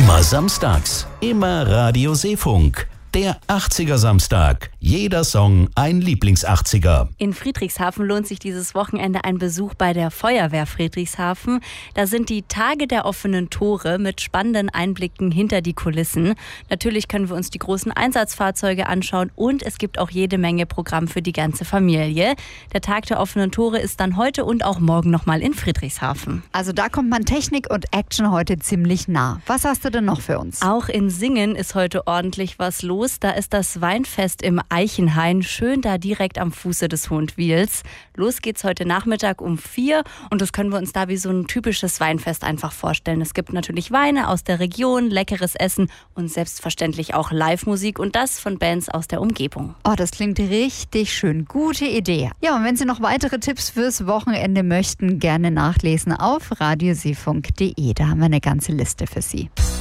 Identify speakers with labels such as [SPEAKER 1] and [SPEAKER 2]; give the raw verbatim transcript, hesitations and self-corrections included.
[SPEAKER 1] Immer samstags, immer Radio Seefunk. Der achtziger Samstag. Jeder Song ein Lieblings-achtziger.
[SPEAKER 2] In Friedrichshafen lohnt sich dieses Wochenende ein Besuch bei der Feuerwehr Friedrichshafen. Da sind die Tage der offenen Tore mit spannenden Einblicken hinter die Kulissen. Natürlich können wir uns die großen Einsatzfahrzeuge anschauen und es gibt auch jede Menge Programm für die ganze Familie. Der Tag der offenen Tore ist dann heute und auch morgen nochmal in Friedrichshafen.
[SPEAKER 3] Also da kommt man Technik und Action heute ziemlich nah. Was hast du denn noch für uns?
[SPEAKER 2] Auch in Singen ist heute ordentlich was los. Da ist das Weinfest im Eichenhain, schön da direkt am Fuße des Hohenwils. Los geht's heute Nachmittag um vier und das können wir uns da wie so ein typisches Weinfest einfach vorstellen. Es gibt natürlich Weine aus der Region, leckeres Essen und selbstverständlich auch Live-Musik und das von Bands aus der Umgebung.
[SPEAKER 3] Oh, das klingt richtig schön. Gute Idee. Ja, und wenn Sie noch weitere Tipps fürs Wochenende möchten, gerne nachlesen auf radioseefunk punkt de. Da haben wir eine ganze Liste für Sie.